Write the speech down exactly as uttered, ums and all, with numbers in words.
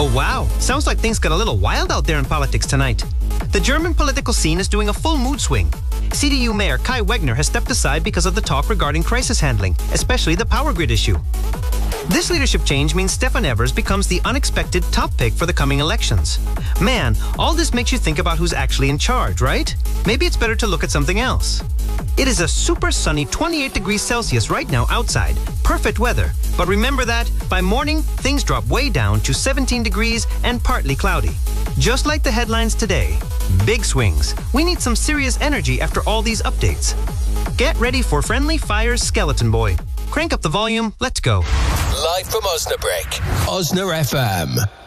Oh wow, sounds like things got a little wild out there in politics tonight. The German political scene is doing a full mood swing. C D U Mayor Kai Wegner has stepped aside because of the talk regarding crisis handling, especially the power grid issue. This leadership change means Stefan Evers becomes the unexpected top pick for the coming elections. Man, all this makes you think about who's actually in charge, right? Maybe it's better to look at something else. It is a super sunny twenty-eight degrees Celsius right now outside. Perfect weather. But remember that by morning, things drop way down to seventeen degrees and partly cloudy. Just like the headlines today. Big swings. We need some serious energy after all these updates. Get ready for Friendly Fire's Skeleton Boy. Crank up the volume, let's go. Live from Osnabrück, Osna F M.